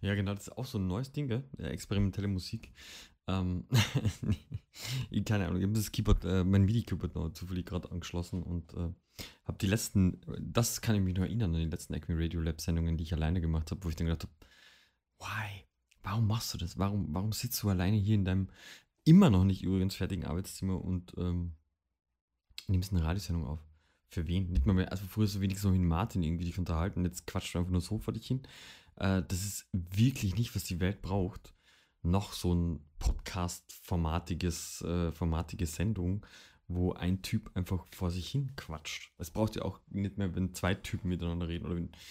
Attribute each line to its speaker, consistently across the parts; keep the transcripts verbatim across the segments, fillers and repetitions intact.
Speaker 1: Ja, genau, das ist auch so ein neues Ding, gell? Äh, experimentelle Musik. Ähm, ich- keine Ahnung, ich habe das Keyboard, äh, mein MIDI-Keyboard noch zufällig gerade angeschlossen und äh, habe die letzten, das kann ich mich noch erinnern, an die letzten Acme Radio Lab Sendungen, die ich alleine gemacht habe, wo ich dann gedacht habe, why? Warum machst du das? Warum, warum sitzt du alleine hier in deinem immer noch nicht übrigens fertigen Arbeitszimmer und ähm, nimmst eine Radiosendung auf? Für wen? Nicht mal mehr, also früher so wenig so wie ein Martin irgendwie dich unterhalten, jetzt quatscht du einfach nur so vor dich hin. Äh, das ist wirklich nicht, was die Welt braucht. Noch so ein Podcast-formatiges, äh, formatige Sendung, wo ein Typ einfach vor sich hin quatscht. Es braucht ja auch nicht mehr, wenn zwei Typen miteinander reden oder wenn.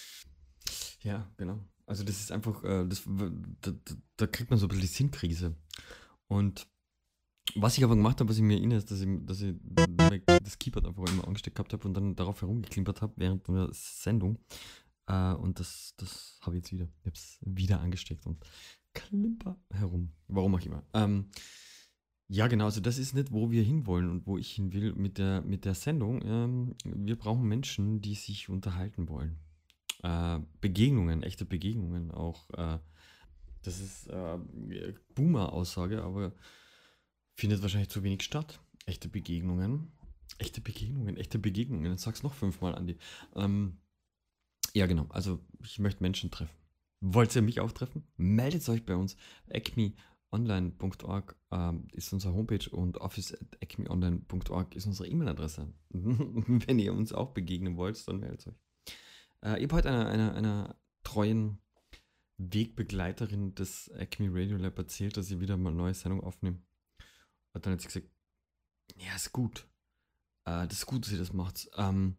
Speaker 1: Ja, genau. Also das ist einfach, äh, das, da, da, da kriegt man so ein bisschen die Sinnkrise. Und was ich aber gemacht habe, was ich mir erinnere, ist, dass ich, dass ich das Keyboard einfach immer angesteckt gehabt habe und dann darauf herumgeklimpert habe während der Sendung. Äh, und das, das habe ich jetzt wieder. Ich habe es wieder angesteckt und klimper herum. Warum auch immer. Ähm, ja, genau, also das ist nicht, wo wir hinwollen und wo ich hin will mit der, mit der Sendung. Ähm, wir brauchen Menschen, die sich unterhalten wollen. Äh, Begegnungen, echte Begegnungen auch. Äh, das ist äh, Boomer-Aussage, aber findet wahrscheinlich zu wenig statt. Echte Begegnungen. Echte Begegnungen, echte Begegnungen. Sag's noch fünfmal, Andi. Ähm, ja, genau. Also, ich möchte Menschen treffen. Wollt ihr mich auch treffen? Meldet euch bei uns. acme online punkt org ähm, ist unsere Homepage und office at acme online punkt org ist unsere E-Mail-Adresse. Wenn ihr uns auch begegnen wollt, dann meldet euch. Äh, ich habe heute einer, einer, einer treuen Wegbegleiterin des Acme Radio Lab erzählt, dass ich wieder mal eine neue Sendung aufnehme. Und dann hat sie gesagt, ja, ist gut. Äh, das ist gut, dass ihr das macht. Ähm,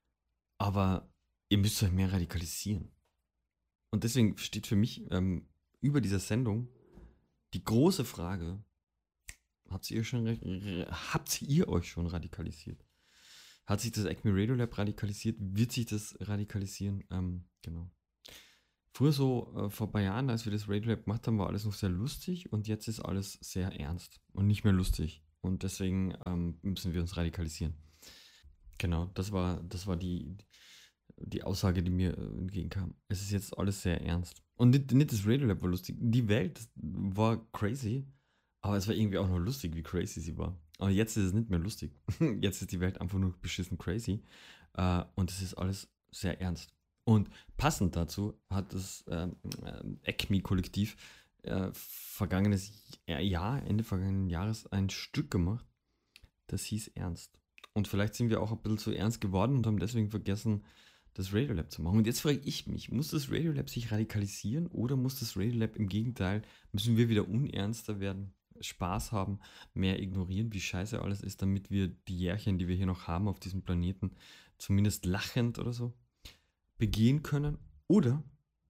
Speaker 1: aber ihr müsst euch mehr radikalisieren. Und deswegen steht für mich ähm, über dieser Sendung die große Frage, habt ihr, schon, habt ihr euch schon radikalisiert? Hat sich das Acme Radio Lab radikalisiert? Wird sich das radikalisieren? Ähm, genau. Früher so, äh, vor ein paar Jahren, als wir das Radio Lab gemacht haben, war alles noch sehr lustig und jetzt ist alles sehr ernst und nicht mehr lustig. Und deswegen ähm, müssen wir uns radikalisieren. Genau, das war, das war die, die Aussage, die mir äh, entgegenkam. Es ist jetzt alles sehr ernst. Und nicht, nicht das Radio Lab war lustig. Die Welt war crazy, aber es war irgendwie auch noch lustig, wie crazy sie war. Aber jetzt ist es nicht mehr lustig. Jetzt ist die Welt einfach nur beschissen crazy. Äh, und es ist alles sehr ernst. Und passend dazu hat das ähm, äh, Acme-Kollektiv äh, vergangenes Jahr, Ende vergangenen Jahres, ein Stück gemacht, das hieß Ernst. Und vielleicht sind wir auch ein bisschen zu ernst geworden und haben deswegen vergessen, das Radiolab zu machen. Und jetzt frage ich mich, muss das Radiolab sich radikalisieren oder muss das Radiolab im Gegenteil, müssen wir wieder unernster werden, Spaß haben, mehr ignorieren, wie scheiße alles ist, damit wir die Jährchen, die wir hier noch haben auf diesem Planeten, zumindest lachend oder so begehen können? Oder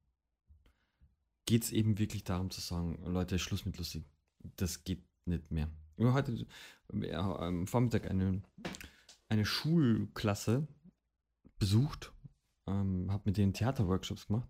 Speaker 1: geht es eben wirklich darum zu sagen, Leute, Schluss mit lustig. Das geht nicht mehr. Ich habe heute äh, am Vormittag eine, eine Schulklasse besucht, ähm, habe mit denen Theaterworkshops gemacht.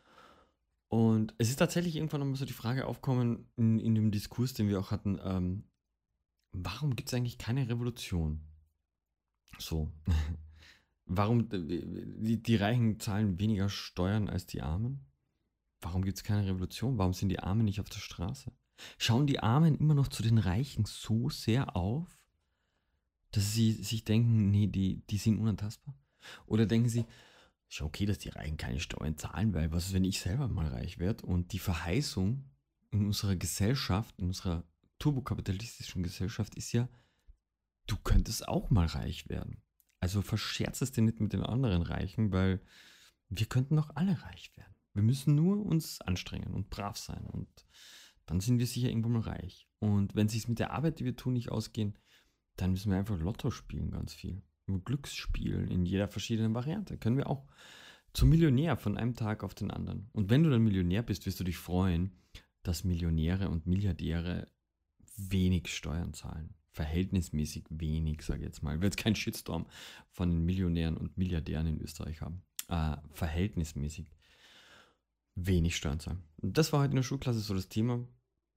Speaker 1: Und es ist tatsächlich irgendwann nochmal so die Frage aufgekommen in, in dem Diskurs, den wir auch hatten, ähm, warum gibt es eigentlich keine Revolution? So. Warum äh, die, die Reichen zahlen weniger Steuern als die Armen? Warum gibt es keine Revolution? Warum sind die Armen nicht auf der Straße? Schauen die Armen immer noch zu den Reichen so sehr auf, dass sie sich denken, nee, die, die sind unantastbar? Oder denken sie, ist ja okay, dass die Reichen keine Steuern zahlen, weil was ist, wenn ich selber mal reich werde? Und die Verheißung in unserer Gesellschaft, in unserer turbokapitalistischen Gesellschaft ist ja, du könntest auch mal reich werden. Also verscherz es dir nicht mit den anderen Reichen, weil wir könnten doch alle reich werden. Wir müssen nur uns anstrengen und brav sein und dann sind wir sicher irgendwann mal reich. Und wenn es sich mit der Arbeit, die wir tun, nicht ausgehen, dann müssen wir einfach Lotto spielen, ganz viel. Glücksspielen in jeder verschiedenen Variante. Können wir auch zum Millionär von einem Tag auf den anderen. Und wenn du dann Millionär bist, wirst du dich freuen, dass Millionäre und Milliardäre wenig Steuern zahlen. Verhältnismäßig wenig, sage ich jetzt mal. Ich will jetzt keinen Shitstorm von den Millionären und Milliardären in Österreich haben. Äh, verhältnismäßig wenig Steuern zahlen. Und das war heute in der Schulklasse so das Thema.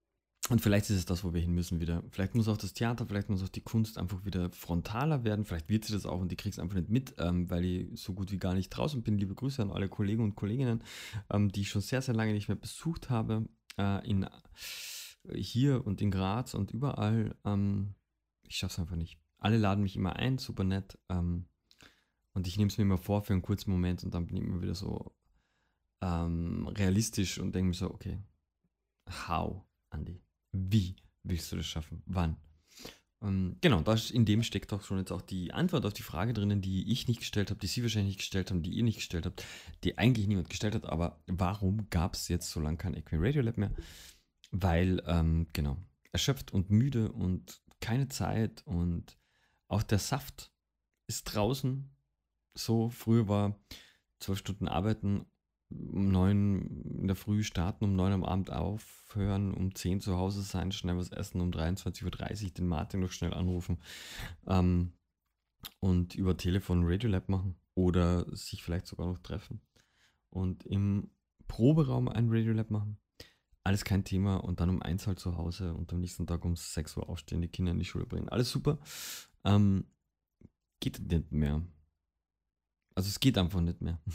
Speaker 1: Und vielleicht ist es das, wo wir hin müssen wieder. Vielleicht muss auch das Theater, vielleicht muss auch die Kunst einfach wieder frontaler werden. Vielleicht wird sie das auch und die kriegst einfach nicht mit, ähm, weil ich so gut wie gar nicht draußen bin. Liebe Grüße an alle Kollegen und Kolleginnen, ähm, die ich schon sehr, sehr lange nicht mehr besucht habe. Äh, in, hier und in Graz und überall. Ähm, ich schaff's einfach nicht. Alle laden mich immer ein, super nett. Ähm, und ich nehme es mir immer vor für einen kurzen Moment und dann bin ich immer wieder so ähm, realistisch und denke mir so, okay, how, Andi? Wie willst du das schaffen? Wann? Ähm, genau, das, in dem steckt auch schon jetzt auch die Antwort auf die Frage drinnen, die ich nicht gestellt habe, die Sie wahrscheinlich nicht gestellt haben, die ihr nicht gestellt habt, die eigentlich niemand gestellt hat. Aber warum gab es jetzt so lange kein Equine Radio Lab mehr? Weil, ähm, genau, erschöpft und müde und keine Zeit und auch der Saft ist draußen. So, früher war zwölf Stunden arbeiten, um neun in der Früh starten, um neun am Abend aufhören, um zehn zu Hause sein, schnell was essen, um dreiundzwanzig Uhr dreißig den Martin noch schnell anrufen ähm, und über Telefon Radiolab machen oder sich vielleicht sogar noch treffen und im Proberaum ein Radiolab machen. Alles kein Thema und dann um eins halt zu Hause und am nächsten Tag um sechs Uhr aufstehen, die Kinder in die Schule bringen. Alles super. Ähm, geht nicht mehr. Also es geht einfach nicht mehr.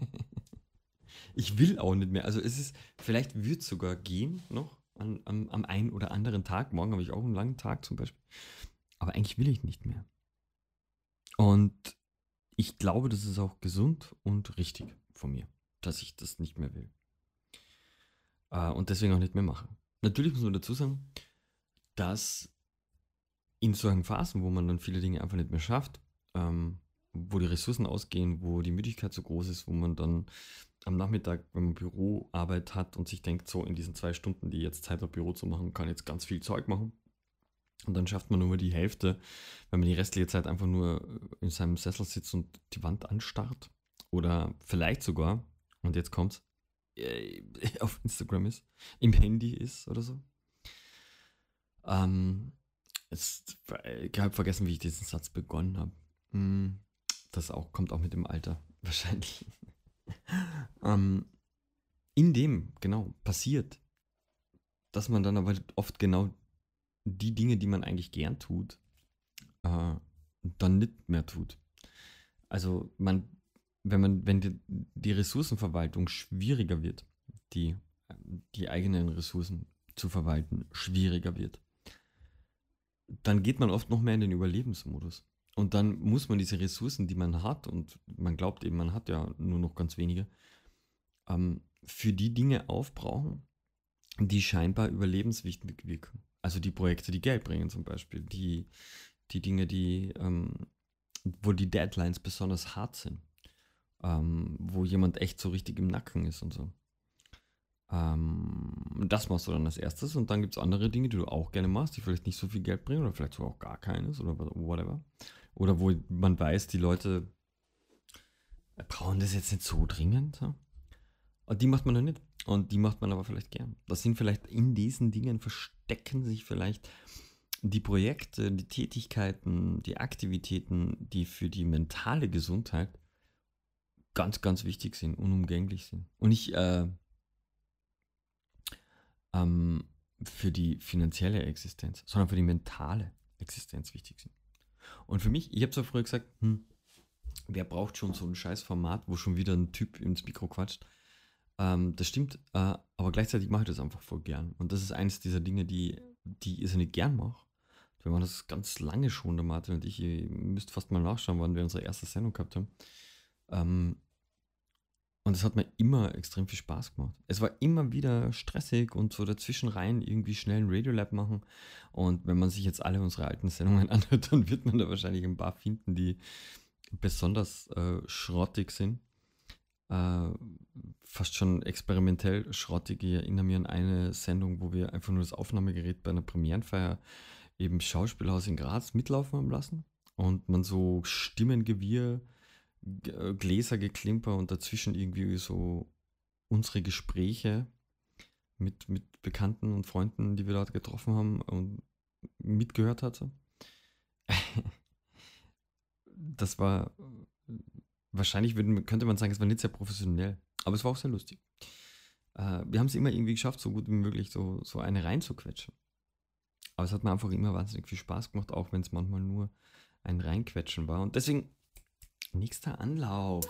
Speaker 1: Ich will auch nicht mehr. Also es ist, vielleicht wird es sogar gehen noch an, am, am einen oder anderen Tag. Morgen habe ich auch einen langen Tag zum Beispiel. Aber eigentlich will ich nicht mehr. Und ich glaube, das ist auch gesund und richtig von mir, dass ich das nicht mehr will. Äh, und deswegen auch nicht mehr mache. Natürlich muss man dazu sagen, dass in solchen Phasen, wo man dann viele Dinge einfach nicht mehr schafft, ähm, wo die Ressourcen ausgehen, wo die Müdigkeit so groß ist, wo man dann am Nachmittag, wenn man Büroarbeit hat und sich denkt, so in diesen zwei Stunden, die jetzt Zeit hat, Büro zu machen, kann jetzt ganz viel Zeug machen. Und dann schafft man nur die Hälfte, wenn man die restliche Zeit einfach nur in seinem Sessel sitzt und die Wand anstarrt. Oder vielleicht sogar, und jetzt kommt's, äh, auf Instagram ist, im Handy ist oder so. Ähm, jetzt, ich habe vergessen, wie ich diesen Satz begonnen habe. Hm, das auch, kommt auch mit dem Alter, wahrscheinlich. ähm, in dem, genau, passiert, dass man dann aber oft genau die Dinge, die man eigentlich gern tut, äh, dann nicht mehr tut. Also man, wenn man, wenn die, die Ressourcenverwaltung schwieriger wird, die, die eigenen Ressourcen zu verwalten schwieriger wird, dann geht man oft noch mehr in den Überlebensmodus. Und dann muss man diese Ressourcen, die man hat, und man glaubt eben, man hat ja nur noch ganz wenige, ähm, für die Dinge aufbrauchen, die scheinbar überlebenswichtig wirken. Also die Projekte, die Geld bringen zum Beispiel, die, die Dinge, die, ähm, wo die Deadlines besonders hart sind, ähm, wo jemand echt so richtig im Nacken ist und so. Ähm, das machst du dann als erstes und dann gibt es andere Dinge, die du auch gerne machst, die vielleicht nicht so viel Geld bringen oder vielleicht sogar auch gar keines oder whatever. Oder wo man weiß, die Leute brauchen das jetzt nicht so dringend. So. Und die macht man dann nicht. Und die macht man aber vielleicht gern. Das sind vielleicht in diesen Dingen verstecken sich vielleicht die Projekte, die Tätigkeiten, die Aktivitäten, die für die mentale Gesundheit ganz, ganz wichtig sind, unumgänglich sind. Und nicht äh, ähm, für die finanzielle Existenz, sondern für die mentale Existenz wichtig sind. Und für mich, ich habe zwar früher gesagt, hm, wer braucht schon so ein scheiß Format, wo schon wieder ein Typ ins Mikro quatscht. Ähm, das stimmt, äh, aber gleichzeitig mache ich das einfach voll gern. Und das ist eines dieser Dinge, die, die ich nicht gern mache. Wir machen das ganz lange schon, der Martin und ich. Ihr müsst fast mal nachschauen, wann wir unsere erste Sendung gehabt haben. Ähm, und es hat mir immer extrem viel Spaß gemacht. Es war immer wieder stressig und so dazwischen rein irgendwie schnell ein Radiolab machen. Und wenn man sich jetzt alle unsere alten Sendungen anhört, dann wird man da wahrscheinlich ein paar finden, die besonders äh, schrottig sind. Äh, fast schon experimentell schrottig. Ich erinnere mich an eine Sendung, wo wir einfach nur das Aufnahmegerät bei einer Premierenfeier eben Schauspielhaus in Graz mitlaufen haben lassen und man so Stimmengewirr, G- Gläsergeklimper und dazwischen irgendwie so unsere Gespräche mit, mit Bekannten und Freunden, die wir dort getroffen haben und mitgehört hat. So. Das war, wahrscheinlich würden, könnte man sagen, es war nicht sehr professionell, aber es war auch sehr lustig. Äh, wir haben es immer irgendwie geschafft, so gut wie möglich so, so eine reinzuquetschen. Aber es hat mir einfach immer wahnsinnig viel Spaß gemacht, auch wenn es manchmal nur ein Reinquetschen war. Und deswegen, nächster Anlauf.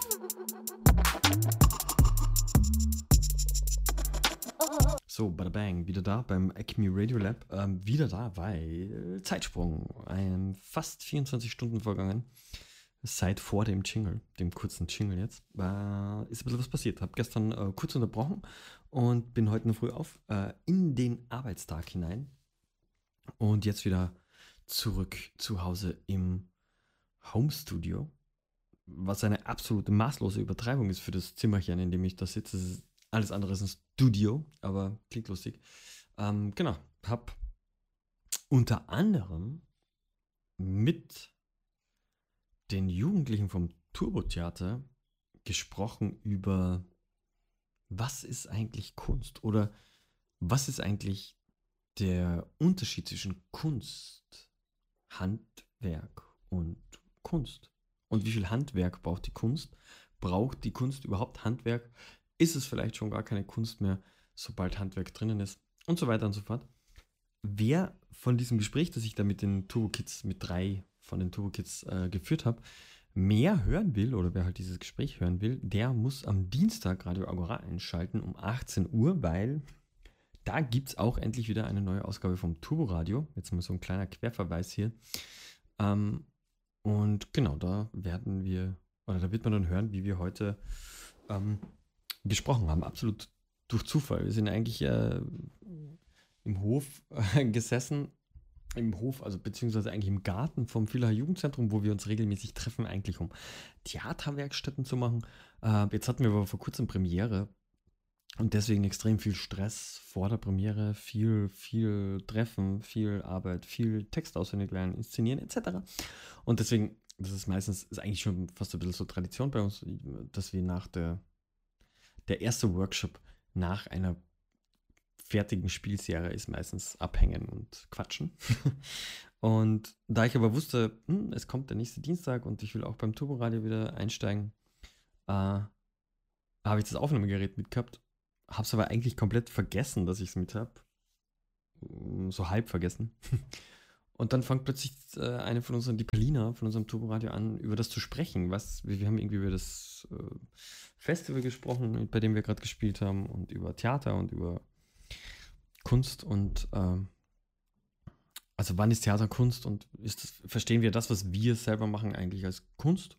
Speaker 1: So, bada bang, wieder da beim Acme Radio Lab. Ähm, wieder da, weil Zeitsprung. Ähm, fast vierundzwanzig Stunden vergangen. Seit vor dem Jingle, dem kurzen Jingle jetzt, äh, ist ein bisschen was passiert. Habe gestern äh, kurz unterbrochen und bin heute in der Früh auf äh, in den Arbeitstag hinein. Und jetzt wieder zurück zu Hause im Homestudio, was eine absolute maßlose Übertreibung ist für das Zimmerchen, in dem ich da sitze. Es ist alles andere ist ein Studio, aber klingt lustig. Ähm, genau, habe unter anderem mit den Jugendlichen vom Turbo-Theater gesprochen über, was ist eigentlich Kunst oder was ist eigentlich der Unterschied zwischen Kunst, Handwerk und Kunst. Und wie viel Handwerk braucht die Kunst? Braucht die Kunst überhaupt Handwerk? Ist es vielleicht schon gar keine Kunst mehr, sobald Handwerk drinnen ist? Und so weiter und so fort. Wer von diesem Gespräch, das ich da mit den Turbo Kids, mit drei von den Turbo Kids äh, geführt habe, mehr hören will oder wer halt dieses Gespräch hören will, der muss am Dienstag Radio Agora einschalten um achtzehn Uhr, weil da gibt es auch endlich wieder eine neue Ausgabe vom Turbo Radio. Jetzt mal so ein kleiner Querverweis hier. Ähm, und genau, da werden wir, oder da wird man dann hören, wie wir heute ähm, gesprochen haben. Absolut durch Zufall. Wir sind eigentlich äh, im Hof äh, gesessen, im Hof, also beziehungsweise eigentlich im Garten vom Villacher Jugendzentrum, wo wir uns regelmäßig treffen, eigentlich um Theaterwerkstätten zu machen. Äh, jetzt hatten wir aber vor kurzem Premiere und deswegen extrem viel Stress vor der Premiere, viel, viel Treffen, viel Arbeit, viel Text auswendig lernen, inszenieren et cetera. Und deswegen, das ist meistens, ist eigentlich schon fast ein bisschen so Tradition bei uns, dass wir nach der, der erste Workshop nach einer fertigen Spielserie ist meistens abhängen und quatschen. Und da ich aber wusste, hm, es kommt der nächste Dienstag und ich will auch beim Turboradio wieder einsteigen, äh, habe ich das Aufnahmegerät mitgehabt, habe es aber eigentlich komplett vergessen, dass ich es mit habe. So halb vergessen. Und dann fängt plötzlich äh, eine von unseren, die Palina von unserem Turboradio an, über das zu sprechen. Was, wir, wir haben irgendwie über das äh, Festival gesprochen, bei dem wir gerade gespielt haben und über Theater und über Kunst und ähm, also wann ist Theater Kunst und ist das, verstehen wir das, was wir selber machen, eigentlich als Kunst?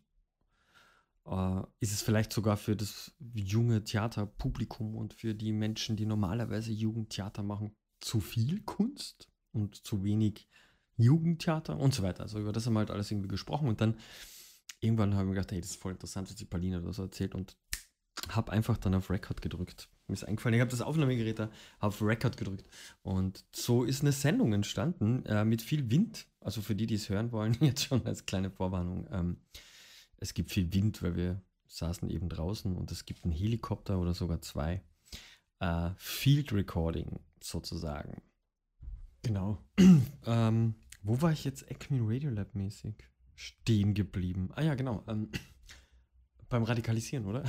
Speaker 1: Äh, ist es vielleicht sogar für das junge Theaterpublikum und für die Menschen, die normalerweise Jugendtheater machen, zu viel Kunst und zu wenig Jugendtheater und so weiter? Also über das haben wir halt alles irgendwie gesprochen und dann irgendwann haben wir gedacht, hey, das ist voll interessant, was die Palina da so erzählt und habe einfach dann auf Record gedrückt. Mir ist eingefallen, ich habe das Aufnahmegerät da auf Record gedrückt. Und so ist eine Sendung entstanden äh, mit viel Wind. Also für die, die es hören wollen, jetzt schon als kleine Vorwarnung. Ähm, es gibt viel Wind, weil wir saßen eben draußen und es gibt einen Helikopter oder sogar zwei. Äh, Field Recording sozusagen. Genau. ähm, wo war ich jetzt Acme Radio Lab mäßig stehen geblieben? Ah ja, genau. Ähm, Beim Radikalisieren, oder?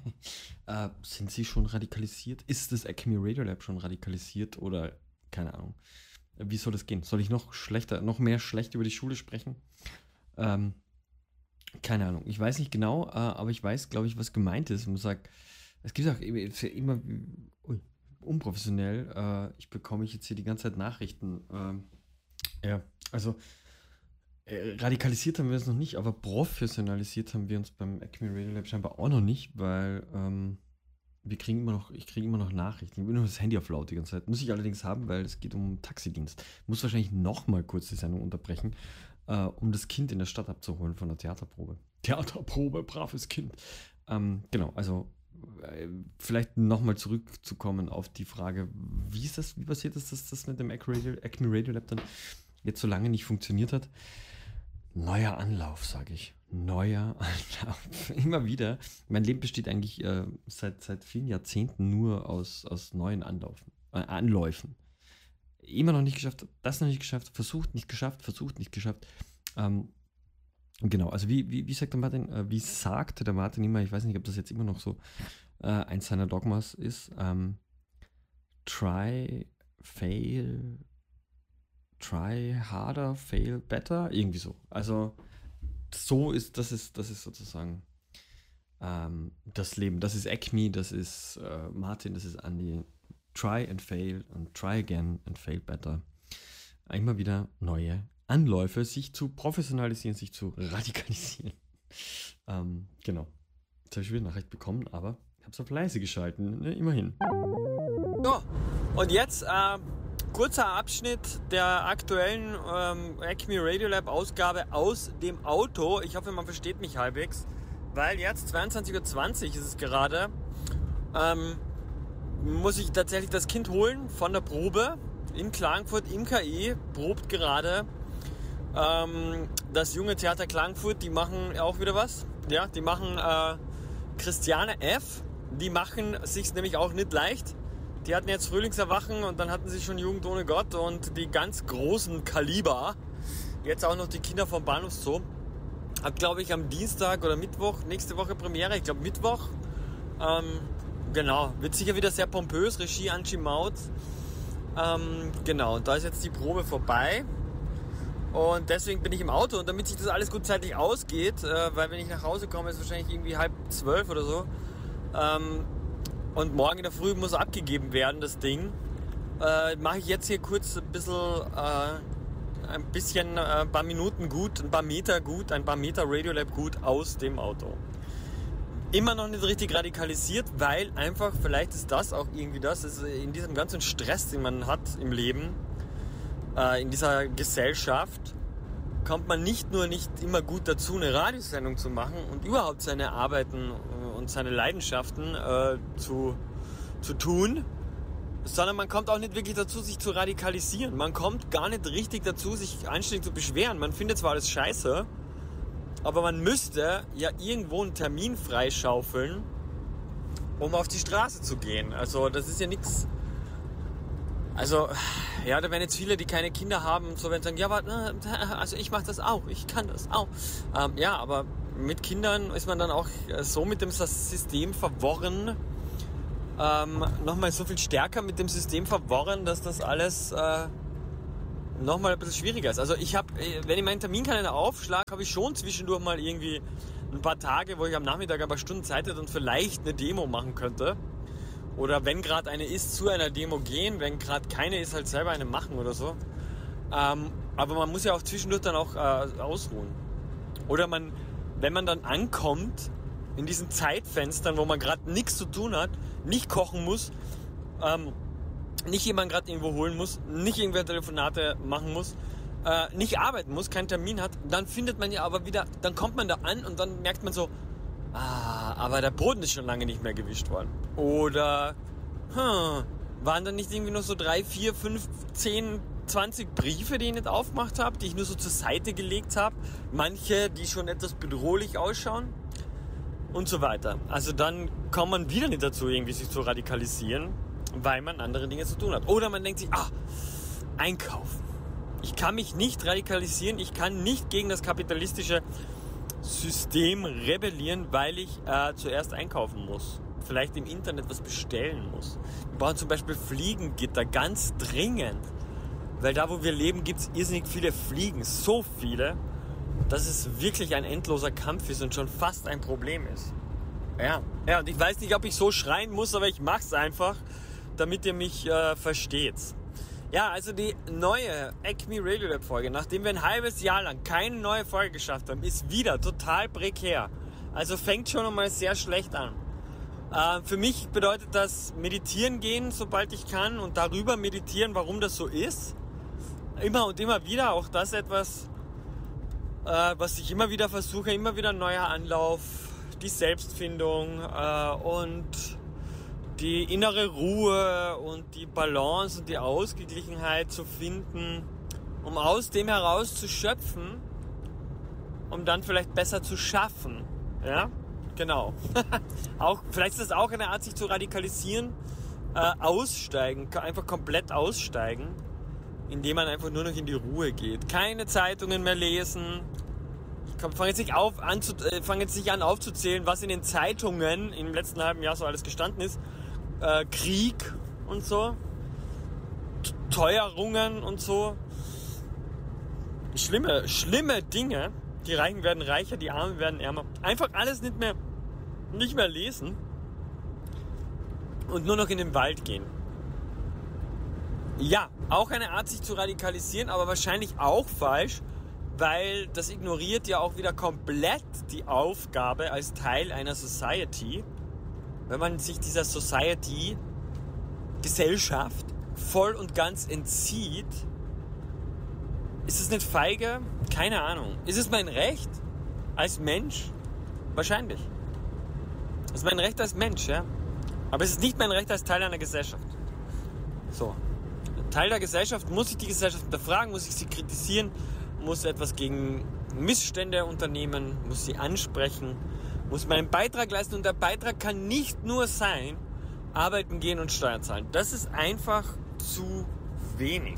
Speaker 1: äh, sind Sie schon radikalisiert? Ist das Acme Radio Lab schon radikalisiert oder keine Ahnung? Wie soll das gehen? Soll ich noch schlechter, noch mehr schlecht über die Schule sprechen? Ähm, keine Ahnung. Ich weiß nicht genau, äh, aber ich weiß, glaube ich, was gemeint ist. Und sagt, es gibt auch immer ui, unprofessionell. Äh, ich bekomme ich jetzt hier die ganze Zeit Nachrichten. Ähm, ja, also radikalisiert haben wir es noch nicht, aber professionalisiert haben wir uns beim Acme Radio Lab scheinbar auch noch nicht, weil ähm, wir kriegen immer noch, ich kriege immer noch Nachrichten. Ich habe immer noch das Handy auf laut die ganze Zeit. Muss ich allerdings haben, weil es geht um Taxidienst. Muss wahrscheinlich nochmal kurz die Sendung unterbrechen, äh, um das Kind in der Stadt abzuholen von der Theaterprobe. Theaterprobe, braves Kind. Ähm, genau, also äh, vielleicht nochmal zurückzukommen auf die Frage, wie ist das, wie passiert ist, dass das mit dem Acme Radio, Acme Radio Lab dann jetzt so lange nicht funktioniert hat? Neuer Anlauf, sage ich. Neuer Anlauf. Immer wieder. Mein Leben besteht eigentlich äh, seit, seit vielen Jahrzehnten nur aus, aus neuen Anlaufen, äh, Anläufen. Immer noch nicht geschafft, das noch nicht geschafft, versucht, nicht geschafft, versucht, nicht geschafft. Ähm, genau, also wie, wie, wie sagt der Martin, äh, wie sagte der Martin immer, ich weiß nicht, ob das jetzt immer noch so äh, eins seiner Dogmas ist, ähm, try, fail, try harder, fail better, irgendwie so. Also so ist, das ist, das ist sozusagen ähm, das Leben. Das ist Acme, das ist äh, Martin, das ist Andy. Try and fail and try again and fail better. Immer wieder neue Anläufe, sich zu professionalisieren, sich zu radikalisieren. ähm, genau. Jetzt habe ich wieder eine Nachricht bekommen, aber ich habe es auf leise geschalten, ne? Immerhin.
Speaker 2: So, und jetzt äh, kurzer Abschnitt der aktuellen ähm, Acme Radiolab Ausgabe aus dem Auto. Ich hoffe, man versteht mich halbwegs, weil jetzt zweiundzwanzig Uhr zwanzig ist es gerade. Ähm, muss ich tatsächlich das Kind holen von der Probe in Klagenfurt im K I, probt gerade ähm, das junge Theater Klagenfurt, die machen auch wieder was, ja, die machen äh, Christiane F., die machen sich nämlich auch nicht leicht, die hatten jetzt Frühlingserwachen und dann hatten sie schon Jugend ohne Gott und die ganz großen Kaliber, jetzt auch noch die Kinder vom Bahnhofszoo, hat glaube ich am Dienstag oder Mittwoch, nächste Woche Premiere, ich glaube Mittwoch, ähm, genau, wird sicher wieder sehr pompös, Regie Angie Maut. Ähm, genau, und da ist jetzt die Probe vorbei. Und deswegen bin ich im Auto. Und damit sich das alles gut zeitlich ausgeht, äh, weil wenn ich nach Hause komme, ist es wahrscheinlich irgendwie halb zwölf oder so. Ähm, und morgen in der Früh muss abgegeben werden, das Ding. Äh, mache ich jetzt hier kurz ein bisschen, äh, ein bisschen, äh, ein paar Minuten gut, ein paar Meter gut, ein paar Meter Radiolab gut aus dem Auto. Immer noch nicht richtig radikalisiert, weil einfach, vielleicht ist das auch irgendwie das, ist in diesem ganzen Stress, den man hat im Leben, äh, in dieser Gesellschaft, kommt man nicht nur nicht immer gut dazu, eine Radiosendung zu machen und überhaupt seine Arbeiten und seine Leidenschaften äh, zu, zu tun, sondern man kommt auch nicht wirklich dazu, sich zu radikalisieren. Man kommt gar nicht richtig dazu, sich anständig zu beschweren. Man findet zwar alles scheiße, aber man müsste ja irgendwo einen Termin freischaufeln, um auf die Straße zu gehen. Also das ist ja nichts. Also, ja, da werden jetzt viele, die keine Kinder haben, so werden sagen, ja, aber also ich mache das auch, ich kann das auch. Ähm, ja, aber mit Kindern ist man dann auch so mit dem System verworren, ähm, nochmal so viel stärker mit dem System verworren, dass das alles äh, nochmal ein bisschen schwieriger ist. Also ich habe, wenn ich meinen Terminkalender aufschlage, habe ich schon zwischendurch mal irgendwie ein paar Tage, wo ich am Nachmittag ein paar Stunden Zeit hätte und vielleicht eine Demo machen könnte. Oder wenn gerade eine ist, zu einer Demo gehen, wenn gerade keine ist, halt selber eine machen oder so. Ähm, aber man muss ja auch zwischendurch dann auch äh, ausruhen. Oder man, wenn man dann ankommt, in diesen Zeitfenstern, wo man gerade nichts zu tun hat, nicht kochen muss, ähm, nicht jemanden gerade irgendwo holen muss, nicht irgendwelche Telefonate machen muss, äh, nicht arbeiten muss, keinen Termin hat, dann findet man ja aber wieder, dann kommt man da an und dann merkt man so, ah, aber der Boden ist schon lange nicht mehr gewischt worden. Oder, hm, waren dann nicht irgendwie noch so drei, vier, fünf, zehn, zwanzig Briefe, die ich nicht aufgemacht habe, die ich nur so zur Seite gelegt habe, manche, die schon etwas bedrohlich ausschauen und so weiter. Also dann kommt man wieder nicht dazu, irgendwie sich zu radikalisieren, weil man andere Dinge zu tun hat. Oder man denkt sich, ah, einkaufen. Ich kann mich nicht radikalisieren, ich kann nicht gegen das kapitalistische System rebellieren, weil ich äh, zuerst einkaufen muss. Vielleicht im Internet was bestellen muss. Wir brauchen zum Beispiel Fliegengitter, ganz dringend. Weil da, wo wir leben, gibt es irrsinnig viele Fliegen. So viele, dass es wirklich ein endloser Kampf ist und schon fast ein Problem ist. Ja, ja, und ich weiß nicht, ob ich so schreien muss, aber ich mach's einfach, damit ihr mich äh, versteht. Ja, also die neue Acme Radiolab Folge, nachdem wir ein halbes Jahr lang keine neue Folge geschafft haben, ist wieder total prekär. Also fängt schon einmal sehr schlecht an. Äh, für mich bedeutet das meditieren gehen, sobald ich kann, und darüber meditieren, warum das so ist. Immer und immer wieder, auch das etwas, äh, was ich immer wieder versuche, immer wieder ein neuer Anlauf, die Selbstfindung äh, und die innere Ruhe und die Balance und die Ausgeglichenheit zu finden, um aus dem heraus zu schöpfen, um dann vielleicht besser zu schaffen. Ja, genau. Auch, vielleicht ist das auch eine Art, sich zu radikalisieren, äh, aussteigen, einfach komplett aussteigen, indem man einfach nur noch in die Ruhe geht. Keine Zeitungen mehr lesen. Ich fange jetzt nicht auf, an zu, äh, fange jetzt nicht an aufzuzählen, was in den Zeitungen im letzten halben Jahr so alles gestanden ist. Äh, Krieg und so, Teuerungen und so. schlimme, schlimme Dinge. Die Reichen werden reicher, die Armen werden ärmer. Einfach alles nicht mehr, nicht mehr lesen und nur noch in den Wald gehen. Ja, auch eine Art, sich zu radikalisieren, aber wahrscheinlich auch falsch, weil das ignoriert ja auch wieder komplett die Aufgabe als Teil einer Society. Wenn man sich dieser Society, Gesellschaft voll und ganz entzieht, ist es nicht feige? Keine Ahnung. Ist es mein Recht als Mensch? Wahrscheinlich. Es ist mein Recht als Mensch, ja. Aber es ist nicht mein Recht als Teil einer Gesellschaft. So. Teil der Gesellschaft muss ich die Gesellschaft hinterfragen, muss ich sie kritisieren, muss etwas gegen Missstände unternehmen, muss sie ansprechen, muss meinen Beitrag leisten. Und der Beitrag kann nicht nur sein, arbeiten gehen und Steuern zahlen. Das ist einfach zu wenig.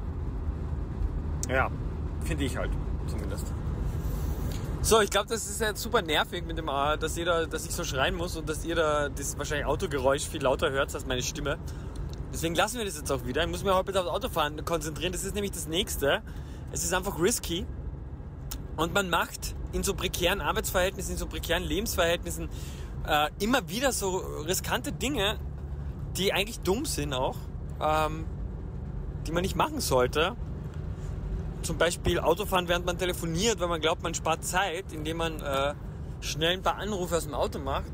Speaker 2: Ja, finde ich halt, zumindest. So, ich glaube, das ist jetzt super nervig mit dem, dass jeder, dass ich so schreien muss und dass ihr da das wahrscheinlich Autogeräusch viel lauter hört als meine Stimme. Deswegen lassen wir das jetzt auch wieder. Ich muss mich heute bitte aufs Autofahren konzentrieren. Das ist nämlich das Nächste. Es ist einfach risky. Und man macht in so prekären Arbeitsverhältnissen, in so prekären Lebensverhältnissen äh, immer wieder so riskante Dinge, die eigentlich dumm sind auch, ähm, die man nicht machen sollte. Zum Beispiel Autofahren, während man telefoniert, weil man glaubt, man spart Zeit, indem man äh, schnell ein paar Anrufe aus dem Auto macht.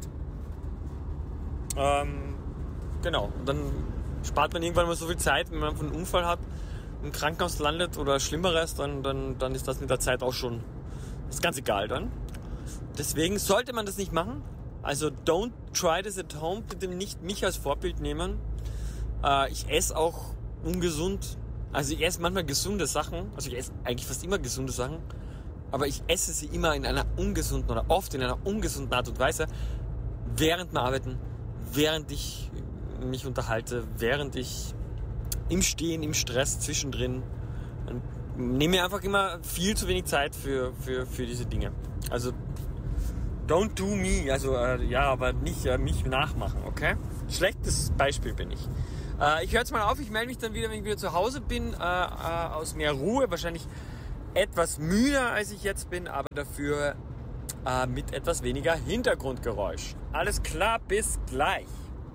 Speaker 2: Ähm, genau. Und dann spart man irgendwann mal so viel Zeit, wenn man einen Unfall hat, im Krankenhaus landet oder Schlimmeres, dann, dann, dann ist das mit der Zeit auch schon, ist ganz egal dann. Deswegen sollte man das nicht machen. Also don't try this at home. Bitte nicht mich als Vorbild nehmen. Äh, ich esse auch ungesund. Also ich esse manchmal gesunde Sachen. Also ich esse eigentlich fast immer gesunde Sachen. Aber ich esse sie immer in einer ungesunden oder oft in einer ungesunden Art und Weise. Während wir arbeiten, während ich mich unterhalte, während ich im Stehen, im Stress zwischendrin. Und nehme mir einfach immer viel zu wenig Zeit für, für, für diese Dinge. Also don't do me. Also äh, ja, aber nicht äh, mich nachmachen, okay? Schlechtes Beispiel bin ich. Äh, ich höre jetzt mal auf, ich melde mich dann wieder, wenn ich wieder zu Hause bin, äh, äh, aus mehr Ruhe, wahrscheinlich etwas müder als ich jetzt bin, aber dafür äh, mit etwas weniger Hintergrundgeräusch. Alles klar, bis gleich.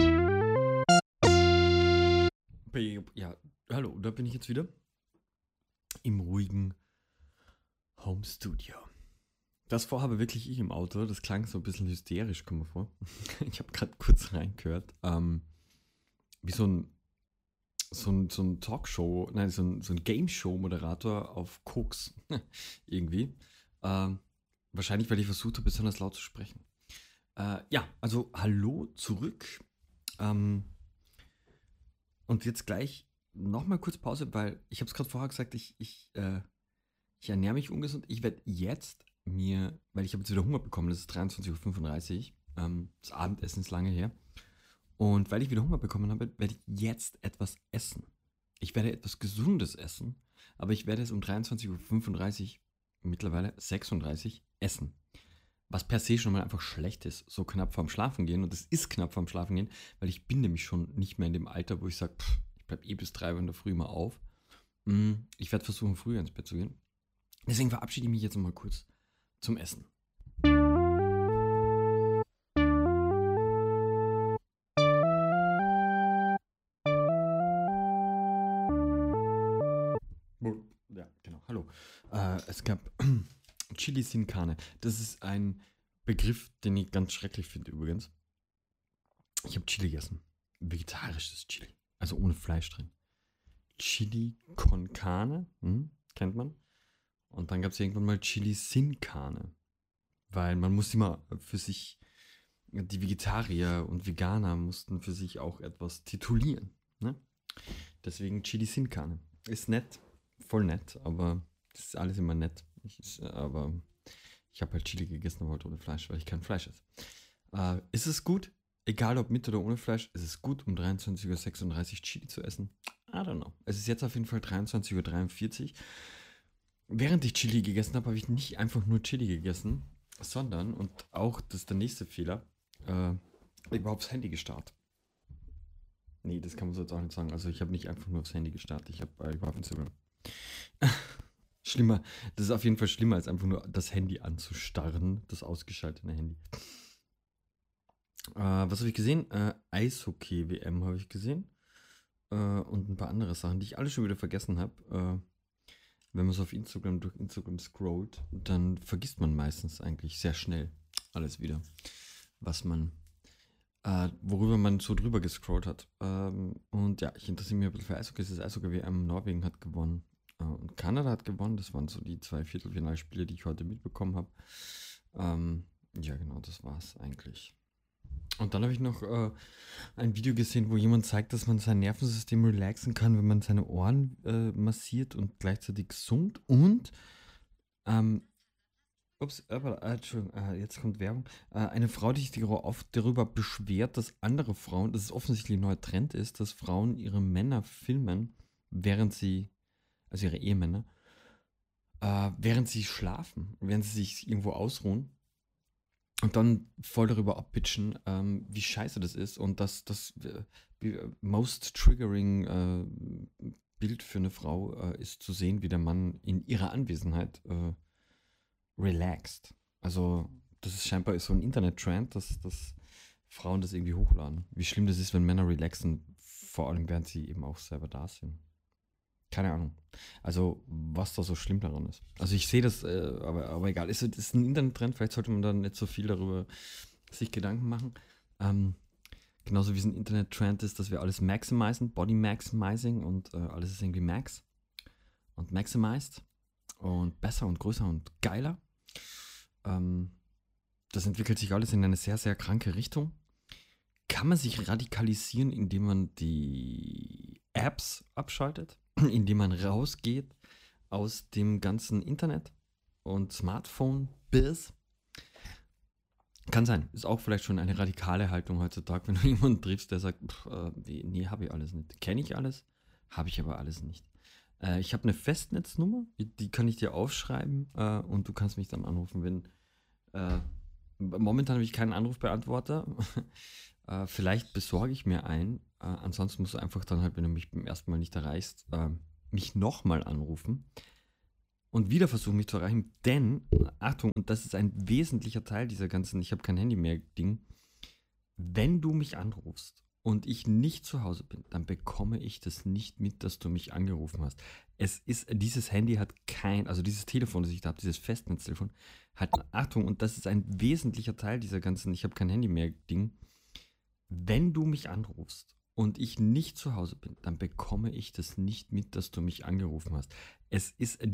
Speaker 1: Ja, hallo, da bin ich jetzt wieder im ruhigen Home Studio. Das vorhabe wirklich ich im Auto, das klang so ein bisschen hysterisch, kommt mir vor. Ich habe gerade kurz reingehört, ähm, wie so ein, so ein, so ein Talkshow, nein, so ein, so ein Game-Show-Moderator auf Koks, irgendwie. Ähm, wahrscheinlich, weil ich versucht habe, besonders laut zu sprechen. Äh, ja, also hallo zurück. Ähm, und jetzt gleich nochmal kurz Pause, weil ich habe es gerade vorher gesagt, ich, ich, äh, ich ernähre mich ungesund. Ich werde jetzt mir, weil ich habe jetzt wieder Hunger bekommen, das ist dreiundzwanzig Uhr fünfunddreißig, ähm, das Abendessen ist lange her. Und weil ich wieder Hunger bekommen habe, werde ich jetzt etwas essen. Ich werde etwas Gesundes essen, aber ich werde es um dreiundzwanzig Uhr fünfunddreißig, mittlerweile sechsunddreißig, essen. Was per se schon mal einfach schlecht ist, so knapp vorm Schlafen gehen. Und es ist knapp vorm Schlafen gehen, weil ich bin nämlich schon nicht mehr in dem Alter, wo ich sage, ich bleibe eh bis drei Uhr in der Früh mal auf. Ich werde versuchen, früher ins Bett zu gehen. Deswegen verabschiede ich mich jetzt noch mal kurz zum Essen. Ja, genau. Hallo. Äh, es gab Chili sin Carne. Das ist ein Begriff, den ich ganz schrecklich finde übrigens. Ich habe Chili gegessen. Vegetarisches Chili. Also ohne Fleisch drin. Chili con Carne. Hm, kennt man. Und dann gab es irgendwann mal Chili sin Carne. Weil man muss immer für sich, die Vegetarier und Veganer mussten für sich auch etwas titulieren. Ne? Deswegen Chili sin Carne. Ist nett. Voll nett, aber das ist alles immer nett. Ich, ist, aber ich habe halt Chili gegessen, aber halt ohne Fleisch, weil ich kein Fleisch esse. Äh, ist es gut? Egal ob mit oder ohne Fleisch, ist es gut, um dreiundzwanzig Uhr sechsunddreißig Chili zu essen? I don't know. Es ist jetzt auf jeden Fall dreiundzwanzig Uhr dreiundvierzig. Während ich Chili gegessen habe, habe ich nicht einfach nur Chili gegessen, sondern, und auch das ist der nächste Fehler, äh, überhaupt aufs Handy gestarrt. Nee, das kann man so jetzt auch nicht sagen. Also ich habe nicht einfach nur aufs Handy gestarrt, ich, hab, äh, ich war auf Instagram. Schlimmer. Das ist auf jeden Fall schlimmer, als einfach nur das Handy anzustarren, das ausgeschaltete Handy. Äh, was habe ich gesehen? Äh, Eishockey-W M habe ich gesehen. Äh, und ein paar andere Sachen, die ich alle schon wieder vergessen habe. Äh, wenn man so auf Instagram durch Instagram scrollt, dann vergisst man meistens eigentlich sehr schnell alles wieder, was man, äh, worüber man so drüber gescrollt hat. Ähm, und ja, ich interessiere mich ein bisschen für Eishockey. Das Eishockey-W M, Norwegen hat gewonnen. Äh, und Kanada hat gewonnen. Das waren so die zwei Viertelfinalspiele, die ich heute mitbekommen habe. Ähm, ja, genau, das war's eigentlich. Und dann habe ich noch äh, ein Video gesehen, wo jemand zeigt, dass man sein Nervensystem relaxen kann, wenn man seine Ohren äh, massiert und gleichzeitig summt. Und, ähm, ups, äh, warte, äh, Entschuldigung, äh, jetzt kommt Werbung. Äh, eine Frau, die sich darüber oft darüber beschwert, dass andere Frauen, dass es offensichtlich ein neuer Trend ist, dass Frauen ihre Männer filmen, während sie, also ihre Ehemänner, äh, während sie schlafen, während sie sich irgendwo ausruhen. Und dann voll darüber abbitchen, ähm, wie scheiße das ist und dass das äh, wie- most triggering äh, Bild für eine Frau äh, ist zu sehen, wie der Mann in ihrer Anwesenheit äh, relaxt. Also das ist scheinbar so ein Internet-Trend, dass, dass Frauen das irgendwie hochladen. Wie schlimm das ist, wenn Männer relaxen, vor allem während sie eben auch selber da sind. Keine Ahnung. Also, was da so schlimm daran ist. Also, ich sehe das, äh, aber, aber egal. Ist, ist ein Internettrend, vielleicht sollte man dann nicht so viel darüber sich Gedanken machen. Ähm, genauso wie es ein Internet-Trend ist, dass wir alles maximizen, Body Maximizing und äh, alles ist irgendwie Max und maximized und besser und größer und geiler. Ähm, das entwickelt sich alles in eine sehr, sehr kranke Richtung. Kann man sich radikalisieren, indem man die Apps abschaltet, indem man rausgeht aus dem ganzen Internet und Smartphone-Biz? Kann sein. Ist auch vielleicht schon eine radikale Haltung heutzutage, wenn du jemanden triffst, der sagt, pff, äh, nee, habe ich alles nicht. Kenne ich alles, habe ich aber alles nicht. Äh, ich habe eine Festnetznummer, die, die kann ich dir aufschreiben äh, und du kannst mich dann anrufen, wenn... Äh, momentan habe ich keinen Anrufbeantworter. Äh, vielleicht besorge ich mir einen. Äh, ansonsten musst du einfach dann halt, wenn du mich beim ersten Mal nicht erreichst, äh, mich nochmal anrufen und wieder versuchen, mich zu erreichen. Denn, Achtung, und das ist ein wesentlicher Teil dieser ganzen Ich habe kein Handy mehr Ding, wenn du mich anrufst und ich nicht zu Hause bin, dann bekomme ich das nicht mit, dass du mich angerufen hast. Es ist, dieses Handy hat kein, also dieses Telefon, das ich da habe, dieses Festnetztelefon, hat, Achtung, und das ist ein wesentlicher Teil dieser ganzen Ich habe kein Handy mehr Ding, wenn du mich anrufst und ich nicht zu Hause bin, dann bekomme ich das nicht mit, dass du mich angerufen hast. Es ist